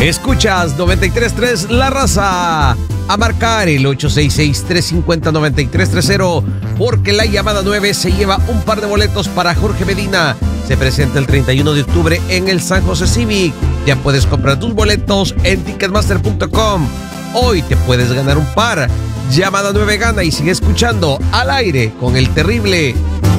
Escuchas 93.3 La Raza. A marcar el 866-350-9330 porque la llamada 9 se lleva un par de boletos para Jorge Medina. Se presenta el 31 de octubre en el San José Civic. Ya puedes comprar tus boletos en ticketmaster.com. Hoy te puedes ganar un par. Llamada 9 gana y sigue escuchando Al Aire con el terrible.